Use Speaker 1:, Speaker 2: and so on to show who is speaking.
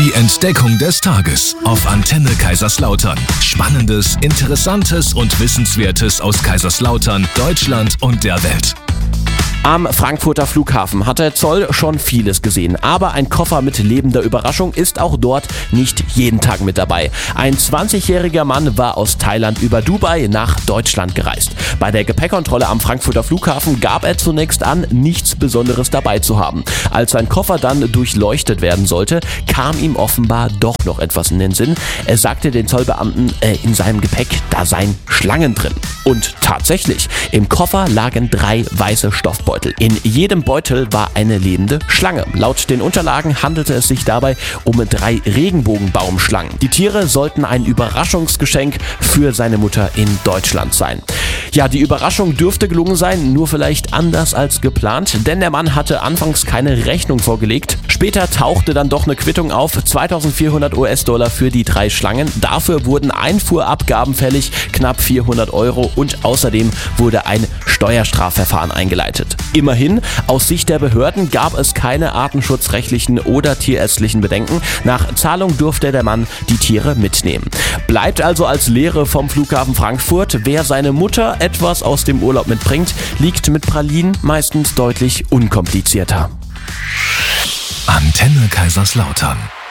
Speaker 1: Die Entdeckung des Tages auf Antenne Kaiserslautern. Spannendes, Interessantes und Wissenswertes aus Kaiserslautern, Deutschland und der Welt.
Speaker 2: Am Frankfurter Flughafen hat der Zoll schon vieles gesehen, aber ein Koffer mit lebender Überraschung ist auch dort nicht jeden Tag mit dabei. Ein 20-jähriger Mann war aus Thailand über Dubai nach Deutschland gereist. Bei der Gepäckkontrolle am Frankfurter Flughafen gab er zunächst an, nichts Besonderes dabei zu haben. Als sein Koffer dann durchleuchtet werden sollte, kam ihm offenbar doch noch etwas in den Sinn. Er sagte den Zollbeamten, in seinem Gepäck, da seien Schlangen drin. Und tatsächlich, im Koffer lagen 3 weiße Stoffbeutel. In jedem Beutel war eine lebende Schlange. Laut den Unterlagen handelte es sich dabei um 3 Regenbogenbaumschlangen. Die Tiere sollten ein Überraschungsgeschenk für seine Mutter in Deutschland sein. Ja, die Überraschung dürfte gelungen sein, nur vielleicht anders als geplant, denn der Mann hatte anfangs keine Rechnung vorgelegt. Später tauchte dann doch eine Quittung auf, 2.400 US-Dollar für die 3 Schlangen. Dafür wurden Einfuhrabgaben fällig, knapp 400 Euro, und außerdem wurde ein Steuerstrafverfahren eingeleitet. Immerhin, aus Sicht der Behörden gab es keine artenschutzrechtlichen oder tierärztlichen Bedenken. Nach Zahlung durfte der Mann die Tiere mitnehmen. Bleibt also als Lehre vom Flughafen Frankfurt: Wer seine Mutter etwas aus dem Urlaub mitbringt, liegt mit Pralinen meistens deutlich unkomplizierter.
Speaker 1: Antenne Kaiserslautern.